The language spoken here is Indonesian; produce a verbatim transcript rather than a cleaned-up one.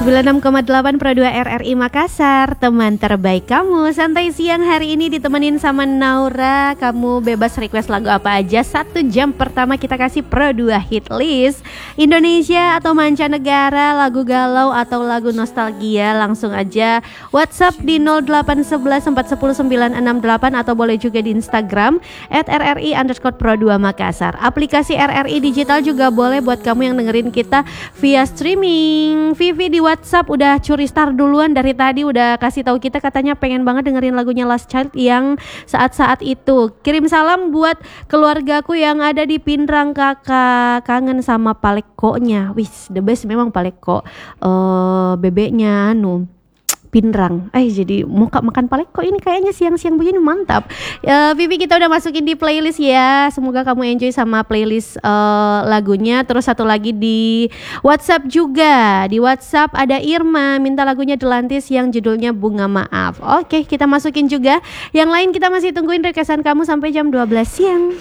sembilan puluh enam koma delapan Pro dua R R I Makassar, teman terbaik kamu. Santai siang hari ini ditemenin sama Naura. Kamu bebas request lagu apa aja. Satu jam pertama kita kasih Pro dua Hit List Indonesia atau mancanegara, lagu galau atau lagu nostalgia. Langsung aja WhatsApp di nol delapan satu satu empat satu nol sembilan enam delapan atau boleh juga di Instagram at R R I underscore Pro dua Makassar. Aplikasi R R I Digital juga boleh buat kamu yang dengerin kita via streaming. Vivi di WhatsApp udah curi star duluan dari tadi, udah kasih tahu kita katanya pengen banget dengerin lagunya Last Child yang saat-saat itu. Kirim salam buat keluargaku yang ada di Pindrang kakak, kangen sama palekkonya. Wis the best memang palekko, uh, bebeknya anu Pindrang. Eh jadi mau makan palekko ini kayaknya siang-siang begini mantap. Uh, Vivi kita udah masukin di playlist ya. Semoga kamu enjoy sama playlist uh, lagunya. Terus satu lagi di WhatsApp juga. Di WhatsApp ada Irma minta lagunya Delantis yang judulnya Bunga Maaf. Oke, kita masukin juga. Yang lain kita masih tungguin requestan kamu sampai jam dua belas siang.